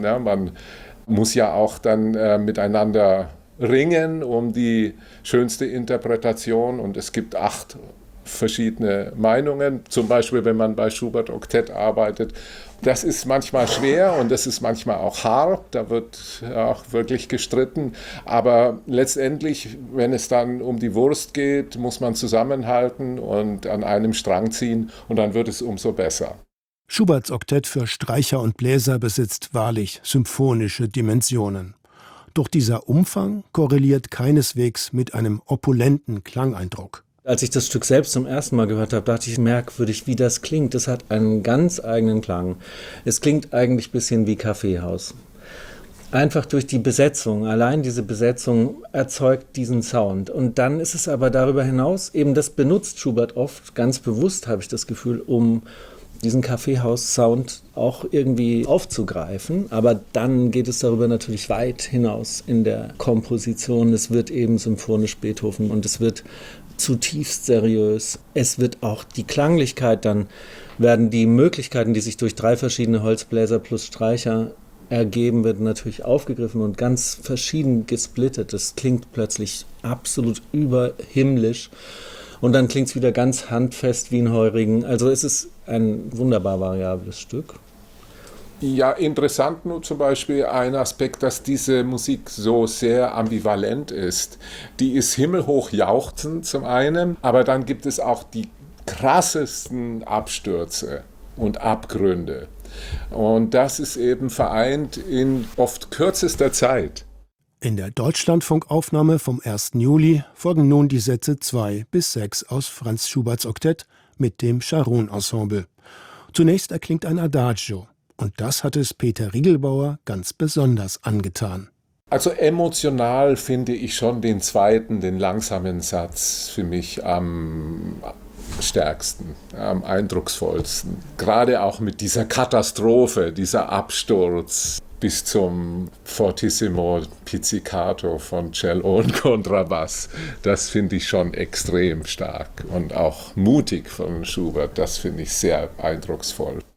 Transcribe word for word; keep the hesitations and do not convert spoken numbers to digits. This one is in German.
Ja, man muss ja auch dann äh, miteinander ringen um die schönste Interpretation und es gibt acht verschiedene Meinungen, zum Beispiel wenn man bei Schubert Oktett arbeitet. Das ist manchmal schwer und das ist manchmal auch hart, da wird auch wirklich gestritten, aber letztendlich, wenn es dann um die Wurst geht, muss man zusammenhalten und an einem Strang ziehen und dann wird es umso besser. Schuberts Oktett für Streicher und Bläser besitzt wahrlich symphonische Dimensionen. Doch dieser Umfang korreliert keineswegs mit einem opulenten Klangeindruck. Als ich das Stück selbst zum ersten Mal gehört habe, dachte ich, merkwürdig, wie das klingt. Es hat einen ganz eigenen Klang. Es klingt eigentlich ein bisschen wie Kaffeehaus. Einfach durch die Besetzung, allein diese Besetzung erzeugt diesen Sound. Und dann ist es aber darüber hinaus, eben das benutzt Schubert oft, ganz bewusst habe ich das Gefühl, um diesen Kaffeehaus-Sound auch irgendwie aufzugreifen. Aber dann geht es darüber natürlich weit hinaus in der Komposition. Es wird eben symphonisch Beethoven und es wird zutiefst seriös. Es wird auch die Klanglichkeit, dann werden die Möglichkeiten, die sich durch drei verschiedene Holzbläser plus Streicher ergeben, wird natürlich aufgegriffen und ganz verschieden gesplittet. Das klingt plötzlich absolut überhimmlisch. Und dann klingt es wieder ganz handfest wie ein Heurigen. Also es ist ein wunderbar variables Stück. Ja, interessant nur zum Beispiel ein Aspekt, dass diese Musik so sehr ambivalent ist. Die ist himmelhoch jauchzend zum einen, aber dann gibt es auch die krassesten Abstürze und Abgründe. Und das ist eben vereint in oft kürzester Zeit. In der Deutschlandfunkaufnahme vom ersten Juli folgen nun die Sätze zwei bis sechs aus Franz Schuberts Oktett mit dem Charon-Ensemble. Zunächst erklingt ein Adagio. Und das hat es Peter Riegelbauer ganz besonders angetan. Also emotional finde ich schon den zweiten, den langsamen Satz für mich am stärksten, am eindrucksvollsten. Gerade auch mit dieser Katastrophe, dieser Absturz bis zum Fortissimo Pizzicato von Cello und Kontrabass. Das finde ich schon extrem stark und auch mutig von Schubert. Das finde ich sehr eindrucksvoll.